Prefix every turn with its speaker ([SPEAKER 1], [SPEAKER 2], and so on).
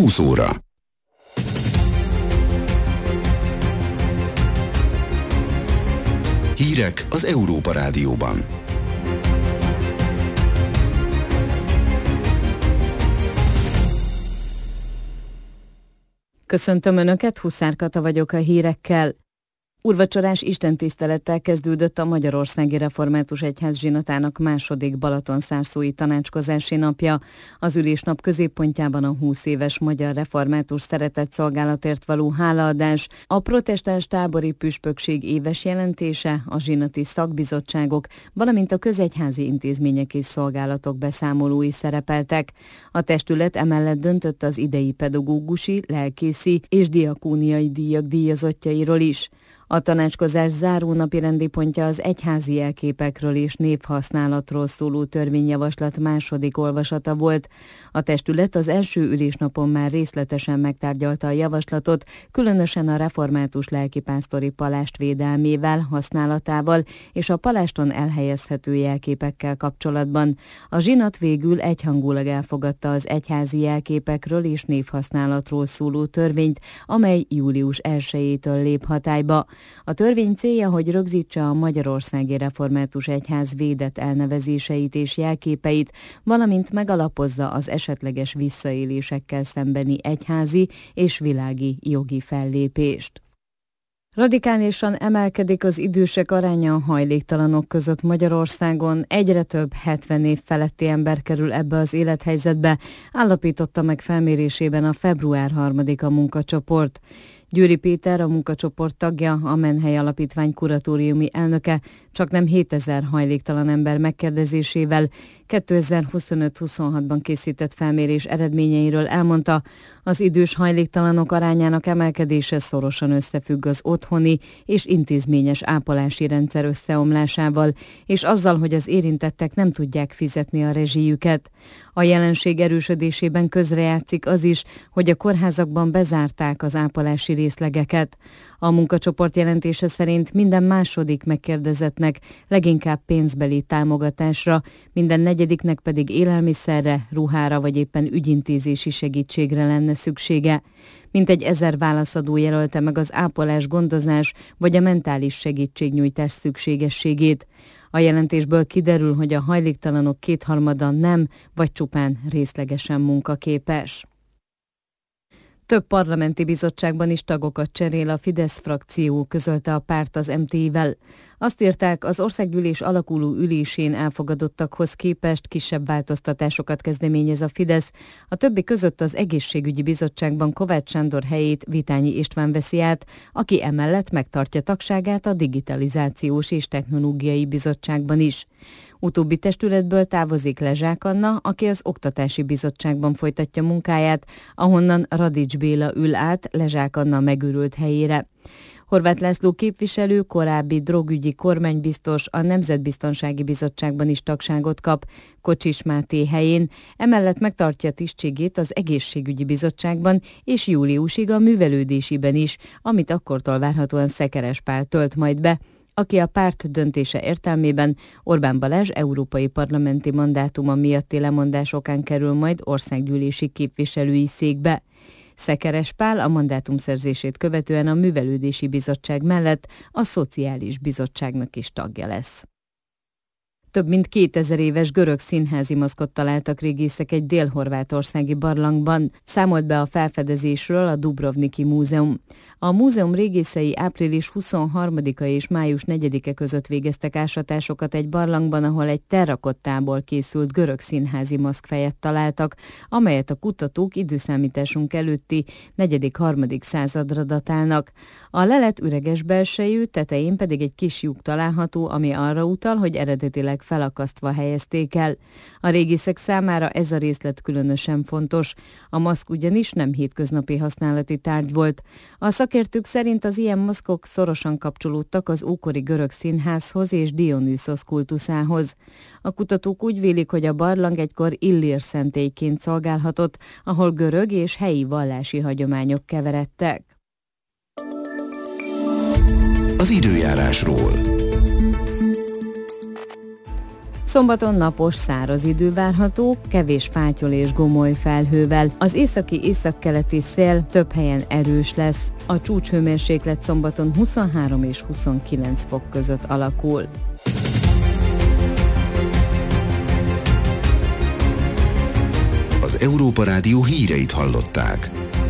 [SPEAKER 1] 20 óra. Hírek az Európa Rádióban.
[SPEAKER 2] Köszöntöm Önöket, Huszár Kata vagyok a hírekkel. Úrvacsorás istentisztelettel kezdődött a Magyarországi Református Egyház zsinatának második balatonszárszói tanácskozási napja. Az ülésnap középpontjában a 20 éves magyar református szeretetszolgálatért való hálaadás, a protestáns tábori püspökség éves jelentése, a zsinati szakbizottságok, valamint a közegyházi intézmények és szolgálatok beszámolói szerepeltek. A testület emellett döntött az idei pedagógusi, lelkészi és diakóniai díjak díjazottjairól is. A tanácskozás záró napirendi pontja az egyházi jelképekről és névhasználatról szóló törvényjavaslat második olvasata volt. A testület az első ülésnapon már részletesen megtárgyalta a javaslatot, különösen a református lelkipásztori palást védelmével, használatával és a paláston elhelyezhető jelképekkel kapcsolatban. A zsinat végül egyhangulag elfogadta az egyházi jelképekről és névhasználatról szóló törvényt, amely július 1-től lép hatályba. A törvény célja, hogy rögzítse a Magyarországi Református Egyház védett elnevezéseit és jelképeit, valamint megalapozza az esetleges visszaélésekkel szembeni egyházi és világi jogi fellépést. Radikálisan emelkedik az idősek aránya a hajléktalanok között Magyarországon, egyre több 70 év feletti ember kerül ebbe az élethelyzetbe, állapította meg felmérésében a február 3-a munkacsoport. Győri Péter, a munkacsoport tagja, a Menhely Alapítvány kuratóriumi elnöke csaknem 7000 hajléktalan ember megkérdezésével 2025-26-ban készített felmérés eredményeiről elmondta, az idős hajléktalanok arányának emelkedése szorosan összefügg az otthoni és intézményes ápolási rendszer összeomlásával, és azzal, hogy az érintettek nem tudják fizetni a rezsijüket. A jelenség erősödésében közrejátszik az is, hogy a kórházakban bezárták az ápolási részlegeket. A munkacsoport jelentése szerint minden második megkérdezettnek leginkább pénzbeli támogatásra, minden negyediknek pedig élelmiszerre, ruhára vagy éppen ügyintézési segítségre lenne szüksége. Mintegy 1000 válaszadó jelölte meg az ápolás, gondozás vagy a mentális segítségnyújtás szükségességét. A jelentésből kiderül, hogy a hajléktalanok 2/3 nem, vagy csupán részlegesen munkaképes. Több parlamenti bizottságban is tagokat cserél a Fidesz frakció, közölte a párt az MTI-vel. Azt írták, az országgyűlés alakuló ülésén elfogadottakhoz képest kisebb változtatásokat kezdeményez a Fidesz. A többi között az egészségügyi bizottságban Kovács Sándor helyét Vitányi István veszi át, aki emellett megtartja tagságát a digitalizációs és technológiai bizottságban is. Utóbbi testületből távozik Lezsák Anna, aki az Oktatási Bizottságban folytatja munkáját, ahonnan Radics Béla ül át Lezsák Anna megőrült helyére. Horváth László képviselő, korábbi drogügyi kormánybiztos, a Nemzetbiztonsági Bizottságban is tagságot kap, Kocsis Máté helyén, emellett megtartja tisztségét az Egészségügyi Bizottságban és júliusig a Művelődésiben is, amit akkortól várhatóan Szekeres Pál tölt majd be, aki a párt döntése értelmében Orbán Balázs európai parlamenti mandátuma miatti lemondás okán kerül majd országgyűlési képviselői székbe. Szekeres Pál a mandátumszerzését követően a Művelődési Bizottság mellett a Szociális Bizottságnak is tagja lesz. Több mint 2000 éves görög színházi maszkot találtak régészek egy dél-horvátországi barlangban, számolt be a felfedezésről a Dubrovniki Múzeum. A múzeum régészei április 23-a és május 4-e között végeztek ásatásokat egy barlangban, ahol egy terrakottából készült görög színházi maszkfejet találtak, amelyet a kutatók időszámításunk előtti 4.-3. századra datálnak. A lelet üreges belsejű, tetején pedig egy kis lyuk található, ami arra utal, hogy eredetileg felakasztva helyezték el. A régészek számára ez a részlet különösen fontos. A maszk ugyanis nem hétköznapi használati tárgy volt. A szakértők szerint az ilyen maszkok szorosan kapcsolódtak az ókori görög színházhoz és Dionysos kultuszához. A kutatók úgy vélik, hogy a barlang egykor Illír szentélyként szolgálhatott, ahol görög és helyi vallási hagyományok keveredtek.
[SPEAKER 1] Az időjárásról.
[SPEAKER 2] Szombaton napos, száraz idő várható, kevés fátyol és gomoly felhővel. Az északi-északkeleti szél több helyen erős lesz. A csúcshőmérséklet szombaton 23 és 29 fok között alakul.
[SPEAKER 1] Az Európa Rádió híreit hallották.